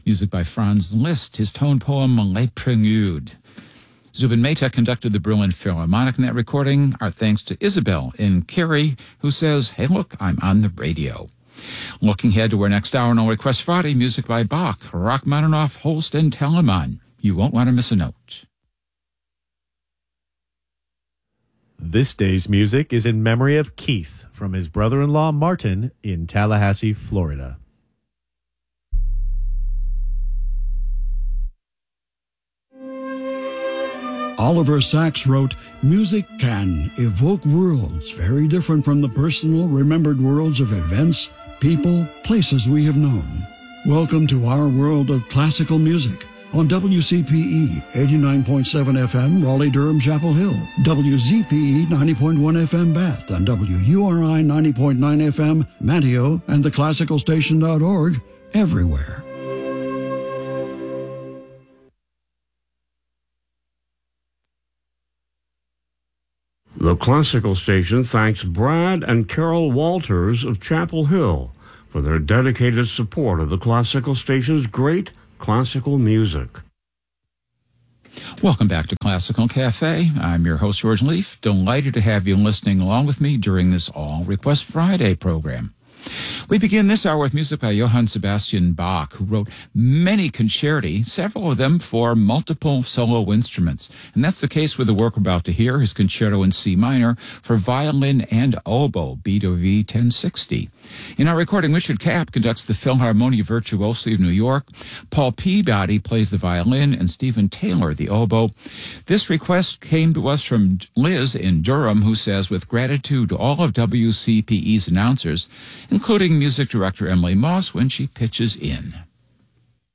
Music by Franz Liszt, his tone poem Les Préludes. Zubin Mehta conducted the Berlin Philharmonic in that recording. Our thanks to Isabel in Cary, who says, "Hey, look, I'm on the radio." Looking ahead to our next hour on All Request Friday, music by Bach, Rachmaninoff, Holst, and Telemann. You won't want to miss a note. This day's music is in memory of Keith from his brother-in-law Martin in Tallahassee, Florida. Oliver Sacks wrote, "Music can evoke worlds very different from the personal, remembered worlds of events, people, places we have known. Welcome to our world of classical music on WCPE 89.7 FM, Raleigh-Durham, Chapel Hill, WZPE 90.1 FM, Bath, and WURI 90.9 FM, Manteo, and theclassicalstation.org, everywhere." The Classical Station thanks Brad and Carol Walters of Chapel Hill for their dedicated support of the Classical Station's great classical music. Welcome back to Classical Cafe. I'm your host, George Leaf. Delighted to have you listening along with me during this All Request Friday program. We begin this hour with music by Johann Sebastian Bach, who wrote many concerti, several of them for multiple solo instruments. And that's the case with the work we're about to hear, his concerto in C minor for violin and oboe, BWV 1060. In our recording, Richard Kapp conducts the Philharmonia Virtuosi of New York. Paul Peabody plays the violin and Stephen Taylor the oboe. This request came to us from Liz in Durham, who says, "With gratitude to all of WCPE's announcers, including music director Emily Moss when she pitches in."